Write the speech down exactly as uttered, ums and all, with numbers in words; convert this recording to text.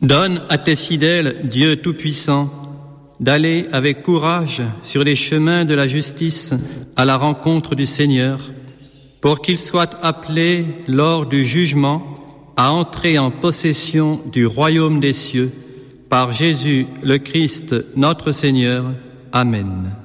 Donne à tes fidèles, Dieu Tout-Puissant, d'aller avec courage sur les chemins de la justice à la rencontre du Seigneur, pour qu'ils soient appelés lors du jugement à entrer en possession du royaume des cieux, par Jésus le Christ notre Seigneur. Amen.